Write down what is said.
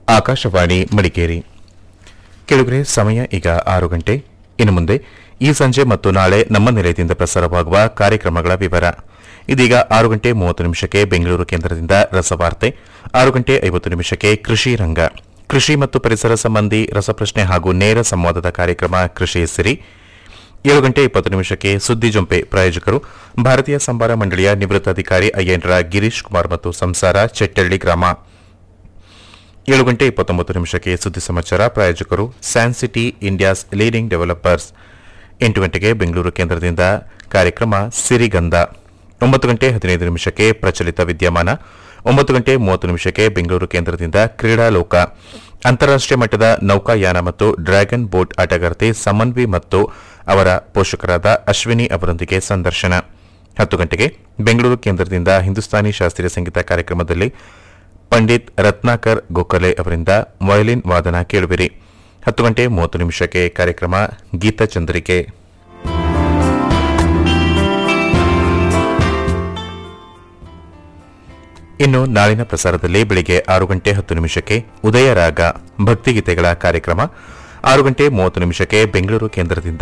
ಆಕಾಶವಾಣಿ ಮಡಿಕೇರಿ. ಕೆಳಗರೆ ಸಮಯ ಈಗ 6 ಗಂಟೆ. ಇನ್ನು ಮುಂದೆ ಈ ಸಂಜೆ ಮತ್ತು ನಾಳೆ ನಮ್ಮ ನಿಲಯದಿಂದ ಪ್ರಸಾರವಾಗುವ ಕಾರ್ಯಕ್ರಮಗಳ ವಿವರ. ಇದೀಗ 6 ಗಂಟೆ 30 ನಿಮಿಷಕ್ಕೆ ಬೆಂಗಳೂರು ಕೇಂದ್ರದಿಂದ ರಸವಾರ್ತೆ, 6 ಗಂಟೆ 50 ನಿಮಿಷಕ್ಕೆ ಕೃಷಿ ರಂಗ, ಕೃಷಿ ಮತ್ತು ಪರಿಸರ ಸಂಬಂಧಿ ರಸಪ್ರಶ್ನೆ ಹಾಗೂ ನೇರ ಸಂವಾದದ ಕಾರ್ಯಕ್ರಮ ಕೃಷಿ ಸಿರಿ, 7 ಗಂಟೆ 20 ನಿಮಿಷಕ್ಕೆ ಸುದ್ದಿ ಜೊಂಪೆ. ಪ್ರಾಯೋಜಕರು ಭಾರತೀಯ ಸಂಬಾರ ಮಂಡಳಿಯ ನಿವೃತ್ತ ಅಧಿಕಾರಿ ಅಯ್ಯಂಡ್ರ ಗಿರೀಶ್ ಕುಮಾರ್ ಮತ್ತು ಸಂಸಾರ, ಚೆಟ್ಟಳ್ಳಿ ಗ್ರಾಮ. 7 ಗಂಟೆ 29 ನಿಮಿಷಕ್ಕೆ ಸುದ್ದಿ ಸಮಾಚಾರ. ಪ್ರಾಯೋಜಕರು ಸ್ಯಾನ್ಸಿಟಿ ಇಂಡಿಯಾಸ್ ಲೀಡಿಂಗ್ ಡೆವಲಪರ್ಸ್. 8 ಗಂಟೆಗೆ ಬೆಂಗಳೂರು ಕೇಂದ್ರದಿಂದ ಕಾರ್ಯಕ್ರಮ ಸಿರಿಗಂಧ. 9 ಗಂಟೆ 15 ನಿಮಿಷಕ್ಕೆ ಪ್ರಚಲಿತ ವಿದ್ಯಮಾನ. 9 ಗಂಟೆ 30 ನಿಮಿಷಕ್ಕೆ ಬೆಂಗಳೂರು ಕೇಂದ್ರದಿಂದ ಕ್ರೀಡಾಲೋಕ. ಅಂತಾರಾಷ್ಟೀಯ ಮಟ್ಟದ ನೌಕಾಯಾನ ಮತ್ತು ಡ್ರ್ಯಾಗನ್ ಬೋಟ್ ಆಟಗಾರ್ತಿ ಸಮನ್ವಿ ಮತ್ತು ಅವರ ಪೋಷಕರಾದ ಅಶ್ವಿನಿ ಅವರೊಂದಿಗೆ ಸಂದರ್ಶನ. 10 ಗಂಟೆಗೆ ಬೆಂಗಳೂರು ಕೇಂದ್ರದಿಂದ ಹಿಂದೂಸ್ತಾನಿ ಶಾಸ್ತ್ರೀಯ ಸಂಗೀತ ಕಾರ್ಯಕ್ರಮದಲ್ಲಿ ಪಂಡಿತ್ ರತ್ನಾಕರ್ ಗೋಖಲೆ ಅವರಿಂದ ವಯಲಿನ್ ವಾದನ ಕೇಳುವಿರಿ. 10 ಗಂಟೆ 30 ನಿಮಿಷಕ್ಕೆ ಕಾರ್ಯಕ್ರಮ ಗೀತಚಂದ್ರಿಕೆ. ಇನ್ನು ನಾಳಿನ ಪ್ರಸಾರದಲ್ಲಿ ಬೆಳಿಗ್ಗೆ 6 ಗಂಟೆ 10 ನಿಮಿಷಕ್ಕೆ ಉದಯರಾಗ ಭಕ್ತಿಗೀತೆಗಳ ಕಾರ್ಯಕ್ರಮ, 6 ಗಂಟೆ 30 ನಿಮಿಷಕ್ಕೆ ಬೆಂಗಳೂರು ಕೇಂದ್ರದಿಂದ